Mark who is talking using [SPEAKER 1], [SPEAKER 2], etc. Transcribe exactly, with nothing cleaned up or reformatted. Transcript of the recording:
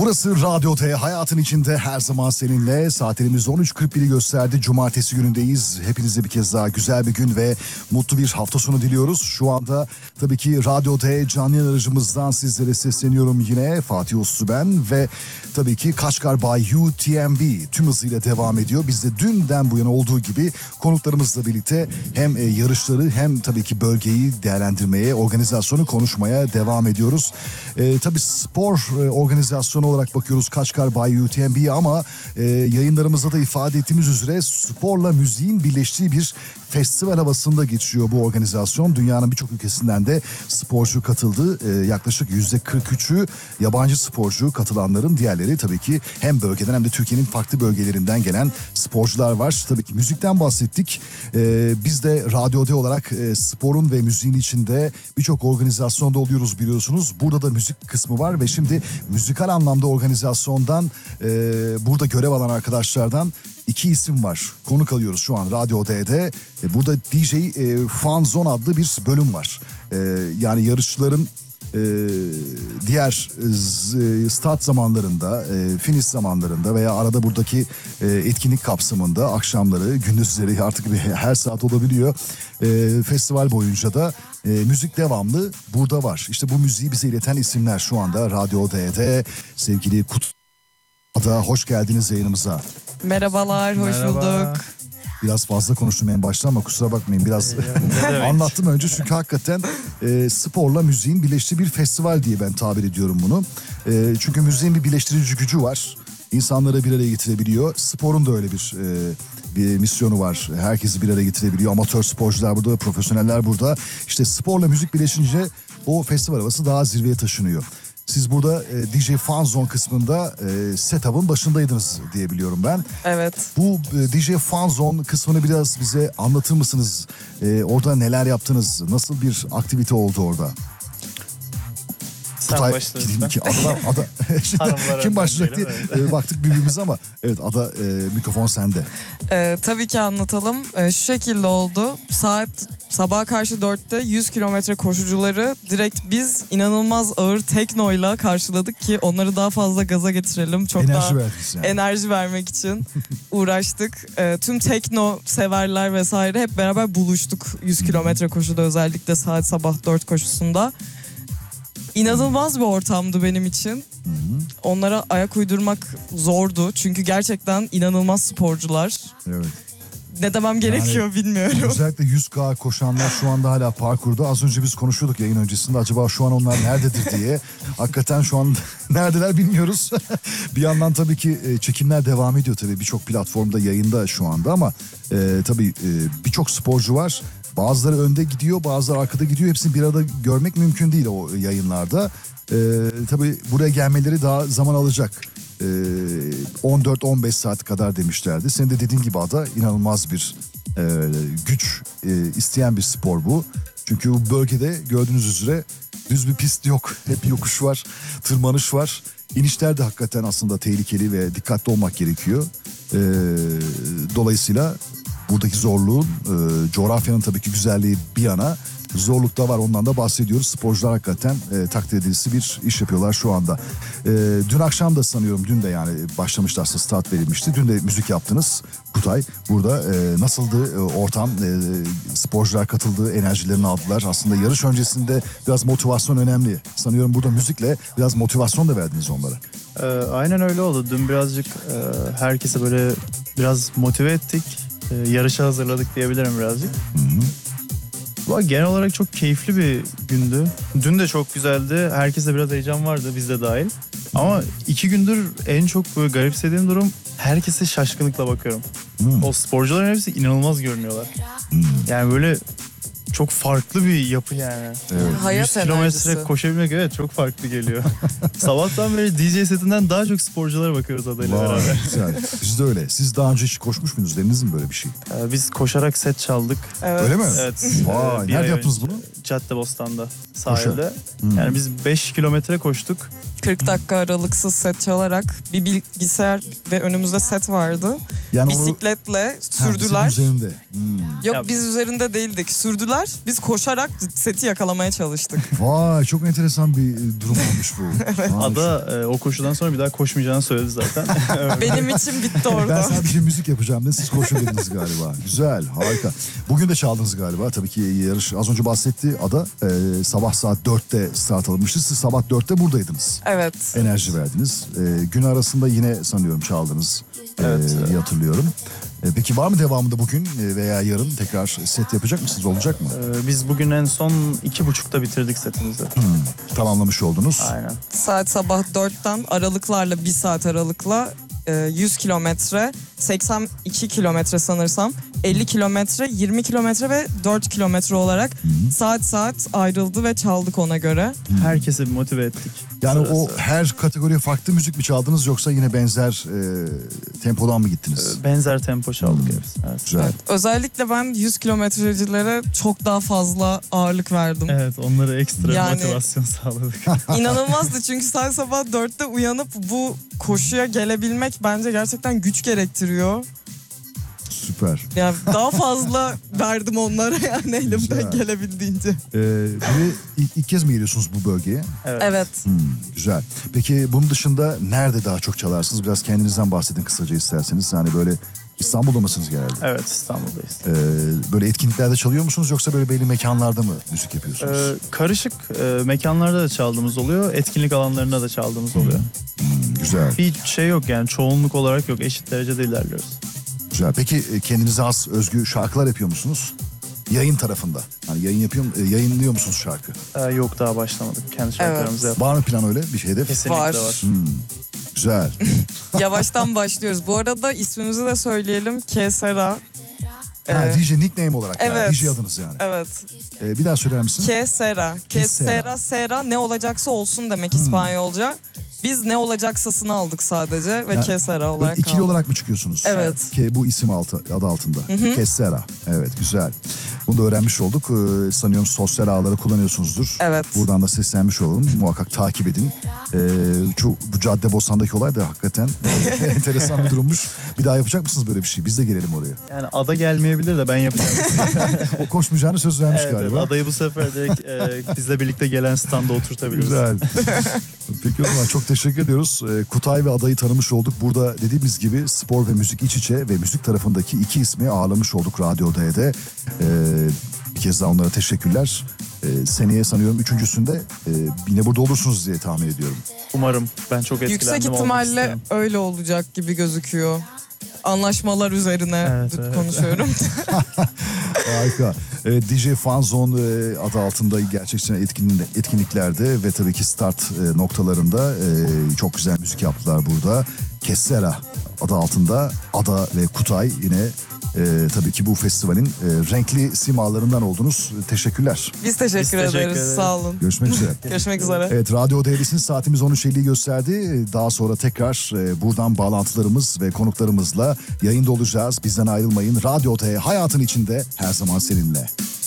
[SPEAKER 1] Burası Radyo T, hayatın içinde her zaman seninle. Saatlerimiz on üç kırk biri gösterdi. Cumartesi günündeyiz. Hepinize bir kez daha güzel bir gün ve mutlu bir hafta sonu diliyoruz. Şu anda tabii ki Radyo T canlı yayın aracımızdan sizlere sesleniyorum yine. Fatih Uslu ben ve tabii ki Kaçkar by U T M B tüm hızıyla devam ediyor. Biz de dünden bu yana olduğu gibi konuklarımızla birlikte hem yarışları hem tabii ki bölgeyi değerlendirmeye, organizasyonu konuşmaya devam ediyoruz. Ee, tabii spor e, organizasyonu olarak bakıyoruz Kaçkar by U T M B'ye ama e, yayınlarımızda da ifade ettiğimiz üzere sporla müziğin birleştiği bir festival havasında geçiyor bu organizasyon. Dünyanın birçok ülkesinden de sporcu katıldı. Ee, yaklaşık yüzde kırk üçü yabancı sporcu, katılanların diğerleri tabii ki hem bölgeden hem de Türkiye'nin farklı bölgelerinden gelen sporcular var. Tabii ki müzikten bahsettik. Ee, biz de Radyo D olarak e, sporun ve müziğin içinde birçok organizasyonda oluyoruz biliyorsunuz. Burada da müzik kısmı var ve şimdi müzikal anlamda organizasyondan e, burada görev alan arkadaşlardan İki isim var. Konuk alıyoruz şu an Radyo D'de. E, burada D J e, Fan Zone adlı bir bölüm var. E, yani yarışçıların e, diğer e, start zamanlarında, e, finish zamanlarında veya arada buradaki e, etkinlik kapsamında akşamları, gündüzleri artık her saat olabiliyor. E, festival boyunca da e, müzik devamlı burada var. İşte bu müziği bize ileten isimler şu anda Radyo D'de. Sevgili Kut Ada, hoş geldiniz yayınımıza.
[SPEAKER 2] Merhabalar, hoş
[SPEAKER 3] Merhaba.
[SPEAKER 2] bulduk.
[SPEAKER 1] Biraz fazla konuştum en başta ama kusura bakmayın biraz anlattım önce çünkü hakikaten e, sporla müziğin birleştiği bir festival diye ben tabir ediyorum bunu. E, çünkü müziğin bir birleştirici gücü var. İnsanları bir araya getirebiliyor. Sporun da öyle bir e, bir misyonu var. Herkesi bir araya getirebiliyor. Amatör sporcular burada, profesyoneller burada. İşte sporla müzik birleşince o festival havası daha zirveye taşınıyor. Siz burada e, D J Fan Zone kısmında e, setup'ın başındaydınız diye biliyorum ben.
[SPEAKER 2] Evet.
[SPEAKER 1] Bu e, D J Fan Zone kısmını biraz bize anlatır mısınız? E, orada neler yaptınız? Nasıl bir aktivite oldu orada?
[SPEAKER 3] Sen
[SPEAKER 1] Kutay,
[SPEAKER 3] başla
[SPEAKER 1] ki-
[SPEAKER 3] lütfen.
[SPEAKER 1] ki- Ada, ada,
[SPEAKER 3] Hanımlar
[SPEAKER 1] kim
[SPEAKER 3] önden
[SPEAKER 1] başlayacak diye
[SPEAKER 3] diyelim,
[SPEAKER 1] e, baktık birbirimize ama evet Ada e, mikrofon sende.
[SPEAKER 2] Ee, tabii ki anlatalım. Ee, şu şekilde oldu. Saat sabaha karşı dörtte yüz kilometre koşucuları direkt biz inanılmaz ağır teknoyla karşıladık ki onları daha fazla gaza getirelim. Çok
[SPEAKER 1] Enerji
[SPEAKER 2] daha
[SPEAKER 1] verdiniz yani.
[SPEAKER 2] enerji vermek için uğraştık. Ee, tüm tekno severler vesaire hep beraber buluştuk yüz kilometre koşuda, özellikle saat sabah dört koşusunda. İnanılmaz bir ortamdı benim için. Onlara ayak uydurmak zordu. Çünkü gerçekten inanılmaz sporcular.
[SPEAKER 1] Evet.
[SPEAKER 2] Ne demem gerekiyor bilmiyorum.
[SPEAKER 1] Özellikle yüz K koşanlar şu anda hala parkurda. Az önce biz konuşuyorduk yayın öncesinde. Acaba şu an onlar nerededir diye. Hakikaten şu an neredeler bilmiyoruz. Bir yandan tabii ki e, çekimler devam ediyor tabii. Birçok platformda yayında şu anda ama e, tabii e, birçok sporcu var. Bazıları önde gidiyor, bazıları arkada gidiyor. Hepsini bir arada görmek mümkün değil o yayınlarda. E, tabii buraya gelmeleri daha zaman alacak. E, on dört on beş saat kadar demişlerdi. Senin de dediğin gibi Ada, inanılmaz bir e, güç e, isteyen bir spor bu. Çünkü bu bölgede gördüğünüz üzere düz bir pist yok. Hep yokuş var, tırmanış var. İnişler de hakikaten aslında tehlikeli ve dikkatli olmak gerekiyor. E, dolayısıyla buradaki zorluğun, e, coğrafyanın tabii ki güzelliği bir yana, zorluk da var, ondan da bahsediyoruz. Sporcular hakikaten e, takdir edilisi bir iş yapıyorlar şu anda. E, dün akşam da sanıyorum, dün de yani başlamışlarsa start verilmişti. Dün de müzik yaptınız Kutay. Burada e, nasıldı e, ortam? E, sporcular katıldı, enerjilerini aldılar. Aslında yarış öncesinde biraz motivasyon önemli. Sanıyorum burada müzikle biraz motivasyon da verdiniz onlara.
[SPEAKER 3] Ee, aynen öyle oldu. Dün birazcık e, herkese böyle biraz motive ettik. E, yarışa hazırladık diyebilirim birazcık.
[SPEAKER 1] Hı hı.
[SPEAKER 3] Valla genel olarak çok keyifli bir gündü. Dün de çok güzeldi. Herkeste biraz heyecan vardı, biz de dahil. Ama iki gündür en çok böyle garipsediğim durum, herkese şaşkınlıkla bakıyorum.
[SPEAKER 1] Hmm.
[SPEAKER 3] O sporcuların hepsi inanılmaz görünüyorlar.
[SPEAKER 1] Hmm.
[SPEAKER 3] Yani böyle çok farklı bir yapı yani.
[SPEAKER 1] Evet.
[SPEAKER 2] Hayat
[SPEAKER 3] yüz kilometre
[SPEAKER 2] enerjisi.
[SPEAKER 3] koşabilmek evet çok farklı geliyor. Sabahtan beri D J setinden daha çok sporculara bakıyoruz adayla
[SPEAKER 1] Vay,
[SPEAKER 3] beraber.
[SPEAKER 1] güzel. Siz de öyle. Siz daha önce hiç koşmuş muydunuz? Denediniz mi böyle bir şey?
[SPEAKER 3] Ee, biz koşarak set çaldık.
[SPEAKER 2] Evet.
[SPEAKER 1] Öyle mi?
[SPEAKER 3] Evet.
[SPEAKER 1] Vay,
[SPEAKER 3] Ee, bir
[SPEAKER 1] nerede
[SPEAKER 3] ay
[SPEAKER 1] yaptınız
[SPEAKER 3] önce
[SPEAKER 1] bunu?
[SPEAKER 3] Caddebostan'da, sahilde.
[SPEAKER 1] Hmm.
[SPEAKER 3] Yani biz beş kilometre koştuk.
[SPEAKER 2] kırk dakika aralıksız set çalarak bir bilgisayar ve önümüzde set vardı.
[SPEAKER 1] Yani o-
[SPEAKER 2] Bisikletle
[SPEAKER 1] Ha, bisikletin
[SPEAKER 2] sürdüler.
[SPEAKER 1] üzerinde. Hmm.
[SPEAKER 2] Yok
[SPEAKER 3] Ya-
[SPEAKER 2] biz üzerinde değildik. Sürdüler. Biz koşarak seti yakalamaya çalıştık.
[SPEAKER 1] Vay çok enteresan bir durum olmuş bu. Vay.
[SPEAKER 3] Ada e, o koşudan sonra bir daha koşmayacağını söyledi zaten.
[SPEAKER 2] Benim için bitti
[SPEAKER 1] Ben
[SPEAKER 2] orada.
[SPEAKER 1] sadece müzik yapacağım da siz koşuyordunuz galiba. Güzel, harika. Bugün de çaldınız galiba. Tabii ki yarış az önce bahsetti Ada. E, sabah saat dörtte start alınmıştı. Siz sabah dörtte buradaydınız.
[SPEAKER 2] Evet.
[SPEAKER 1] Enerji verdiniz. E, gün arasında yine sanıyorum çaldınız. E,
[SPEAKER 3] Evet.
[SPEAKER 1] diye hatırlıyorum. E, peki var mı devamında bugün e, veya yarın tekrar set yapacak mısınız? Olacak mı?
[SPEAKER 3] E, Biz bugün en son iki buçukta bitirdik setimizi.
[SPEAKER 1] Tamamlamış oldunuz.
[SPEAKER 3] Aynen.
[SPEAKER 2] Saat sabah dörtten aralıklarla bir saat aralıkla e, yüz kilometre, seksen iki kilometre sanırsam, elli kilometre, yirmi kilometre ve dört kilometre olarak saat saat ayrıldı ve çaldık ona göre.
[SPEAKER 3] Herkesi bir motive ettik.
[SPEAKER 1] Yani
[SPEAKER 3] Sıra
[SPEAKER 1] o
[SPEAKER 3] sıra.
[SPEAKER 1] her kategoriye farklı müzik mi çaldınız yoksa yine benzer e, tempodan mı gittiniz?
[SPEAKER 3] E, Benzer tempo çaldık hepsi. Evet.
[SPEAKER 1] Güzel.
[SPEAKER 2] Evet, özellikle ben yüz kilometrecilere çok daha fazla ağırlık verdim.
[SPEAKER 3] Evet, onlara ekstra
[SPEAKER 2] Yani-
[SPEAKER 3] motivasyon sağladık.
[SPEAKER 2] İnanılmazdı çünkü saat sabah dörtte uyanıp bu koşuya gelebilmek bence gerçekten güç gerektiriyor.
[SPEAKER 1] Süper.
[SPEAKER 2] Yani daha fazla verdim onlara yani elimden
[SPEAKER 1] Güzel.
[SPEAKER 2] gelebildiğince.
[SPEAKER 1] Ee, bir de ilk, ilk kez mi geliyorsunuz bu bölgeye?
[SPEAKER 3] Evet.
[SPEAKER 2] Evet.
[SPEAKER 1] Hmm, güzel. Peki bunun dışında nerede daha çok çalarsınız? Biraz kendinizden bahsedin kısaca isterseniz. Yani böyle İstanbul'da mısınız genelde?
[SPEAKER 3] Evet, İstanbul'dayız.
[SPEAKER 1] Ee, böyle etkinliklerde çalıyor musunuz yoksa böyle belli mekanlarda mı müzik yapıyorsunuz?
[SPEAKER 3] Ee, karışık e, mekanlarda da çaldığımız oluyor, etkinlik alanlarında da çaldığımız oluyor.
[SPEAKER 1] Hmm, güzel.
[SPEAKER 3] Bir şey yok yani, çoğunluk olarak yok, eşit derecede ilerliyoruz.
[SPEAKER 1] Güzel. Peki e, kendinize has özgü şarkılar yapıyor musunuz? Yayın tarafında. Hani yayın yapıyor mu- e, yayınlıyor musunuz şarkı?
[SPEAKER 3] Ee, yok, daha başlamadık. Kendi şarkılarımızı yaptık.
[SPEAKER 1] Var mı plan öyle bir hedef?
[SPEAKER 3] Kesinlikle
[SPEAKER 2] Var.
[SPEAKER 3] var.
[SPEAKER 1] Hmm, güzel.
[SPEAKER 2] Yavaştan başlıyoruz. Bu arada ismimizi de söyleyelim. Kesera.
[SPEAKER 1] Ha,
[SPEAKER 2] Ee,
[SPEAKER 1] D J nickname olarak yani.
[SPEAKER 2] evet.
[SPEAKER 1] D J adınız yani.
[SPEAKER 2] Evet.
[SPEAKER 1] Ee, bir daha söyler misin?
[SPEAKER 2] Kesera. Kesera. Sera ne olacaksa olsun demek İspanyolca. Biz ne olacaksasını aldık sadece ve
[SPEAKER 1] Ya,
[SPEAKER 2] Kesera
[SPEAKER 1] Böyle
[SPEAKER 2] olarak
[SPEAKER 1] ikili
[SPEAKER 2] kaldı.
[SPEAKER 1] olarak mı çıkıyorsunuz?
[SPEAKER 2] Evet.
[SPEAKER 1] Ki bu isim altı, adı altında. Kessera. Evet, güzel. Bunu da öğrenmiş olduk. Ee, sanıyorum sosyal ağları kullanıyorsunuzdur.
[SPEAKER 2] Evet.
[SPEAKER 1] Buradan da seslenmiş olalım. Muhakkak takip edin. Ee, çok, bu Caddebostan'daki olay da hakikaten enteresan bir durummuş. Bir daha yapacak mısınız böyle bir şey? Biz de gelelim oraya.
[SPEAKER 3] Yani ada gelmeyebilir de ben yapacağım.
[SPEAKER 1] O koşmayacağını söz vermiş
[SPEAKER 3] evet,
[SPEAKER 1] galiba.
[SPEAKER 3] adayı bu sefer direkt e, bizle birlikte gelen standa oturtabiliriz.
[SPEAKER 1] Güzel. Peki o zaman çok teşekkür ediyoruz. Ee, Kutay ve Adayı tanımış olduk. Burada dediğimiz gibi spor ve müzik iç içe ve müzik tarafındaki iki ismi ağırlamış olduk Radyo Oda'ya. Ee, bir kez daha onlara teşekkürler. Ee, seneye sanıyorum üçüncüsünde e, yine burada olursunuz diye tahmin ediyorum.
[SPEAKER 3] Umarım. Ben çok etkilendim.
[SPEAKER 2] Yüksek
[SPEAKER 3] olmak
[SPEAKER 2] ihtimalle
[SPEAKER 3] isterim.
[SPEAKER 2] öyle olacak gibi gözüküyor. Anlaşmalar üzerine
[SPEAKER 3] Evet, evet.
[SPEAKER 2] konuşuyorum.
[SPEAKER 1] Harika. Ee, D J Fanzone e, adı altında gerçekten etkinlik, etkinliklerde ve tabii ki start e, noktalarında e, çok güzel müzik yaptılar burada. Kessera adı altında Ada ve Kutay yine e, tabii ki bu festivalin e, renkli simalarından oldunuz. Teşekkürler.
[SPEAKER 2] Biz teşekkür,
[SPEAKER 3] Biz teşekkür
[SPEAKER 2] ederiz.
[SPEAKER 3] ederiz.
[SPEAKER 2] Sağ olun.
[SPEAKER 1] Görüşmek üzere.
[SPEAKER 2] Görüşmek üzere.
[SPEAKER 1] Evet, Radyo Oda'dasınız. Saatimiz on üç elliyi gösterdi. Daha sonra tekrar e, buradan bağlantılarımız ve konuklarımızla yayında olacağız. Bizden ayrılmayın. Radyo Oda'ya hayatın içinde her zaman seninle.